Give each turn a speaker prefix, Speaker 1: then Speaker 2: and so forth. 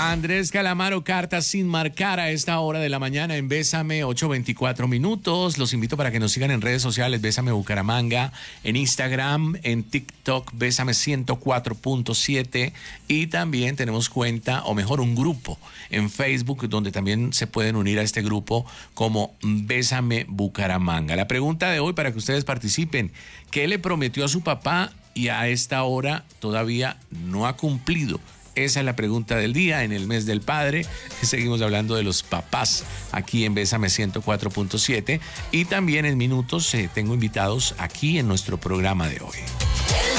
Speaker 1: Andrés Calamaro, cartas sin marcar a esta hora de la mañana en Bésame, 8:24 minutos. Los invito para que nos sigan en redes sociales, Bésame Bucaramanga, en Instagram, en TikTok, Bésame 104.7, y también tenemos cuenta, o mejor, un grupo en Facebook donde también se pueden unir a este grupo como Bésame Bucaramanga. La pregunta de hoy para que ustedes participen: ¿qué le prometió a su papá y a esta hora todavía no ha cumplido? Esa es la pregunta del día en el mes del padre. Seguimos hablando de los papás aquí en Bésame 104.7, y también en minutos tengo invitados aquí en nuestro programa de hoy.